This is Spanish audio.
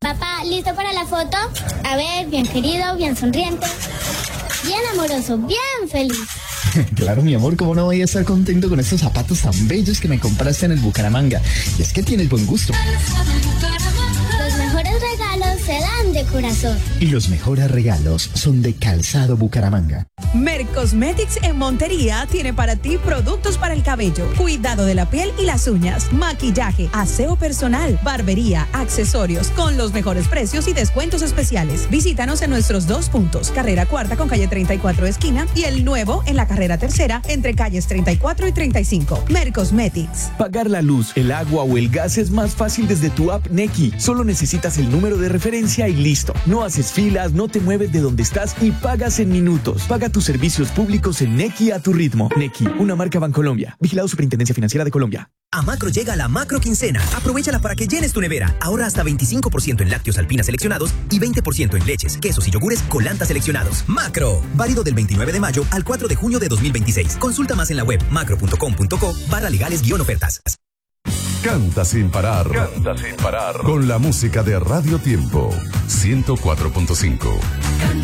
Papá, ¿listo para la foto? A ver, bien querido, bien sonriente, bien amoroso, bien feliz. Claro, mi amor, ¿cómo no voy a estar contento con estos zapatos tan bellos que me compraste en el Bucaramanga? Y es que tienes buen gusto. Los mejores regalos se dan de corazón. Y los mejores regalos son de Calzado Bucaramanga. Mercosmetics en Montería tiene para ti productos para el cabello, cuidado de la piel y las uñas, maquillaje, aseo personal, barbería, accesorios, con los mejores precios y descuentos especiales. Visítanos en nuestros 2 puntos, carrera 4 con calle 34 esquina y el nuevo en la carrera 3 entre calles 34 y 35. Mercosmetics. Pagar la luz, el agua o el gas es más fácil desde tu app Nequi. Solo necesitas el número de referencia y listo. No haces filas, no te mueves de donde estás y pagas en minutos. Paga tus servicios públicos en Nequi a tu ritmo. Nequi, una marca Bancolombia. Vigilado Superintendencia Financiera de Colombia. A Macro llega la Macro Quincena. Aprovéchala para que llenes tu nevera. Ahorra hasta 25% en lácteos Alpina seleccionados y 20% en leches, quesos y yogures Colanta seleccionados. Macro. Válido del 29 de mayo al 4 de junio de 2026. Consulta más en la web macro.com.co/legales-ofertas. Canta sin parar. Canta sin parar. Con la música de Radio Tiempo 104.5.